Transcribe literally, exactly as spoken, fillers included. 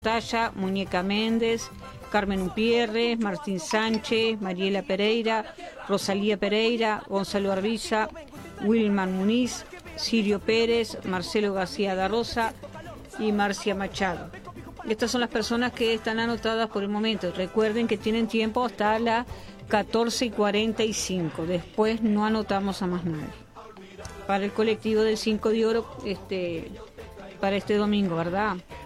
Talla, Muñeca Méndez, Carmen Upierre, Martín Sánchez, Mariela Pereira, Rosalía Pereira, Gonzalo Arbiza, Wilman Muniz, Sirio Pérez, Marcelo García da Rosa y Marcia Machado. Estas son las personas que están anotadas por el momento. Recuerden que tienen tiempo hasta las catorce y cuarenta y cinco. Después no anotamos a más nadie. Para el colectivo del cinco de oro, este, para este domingo, ¿verdad?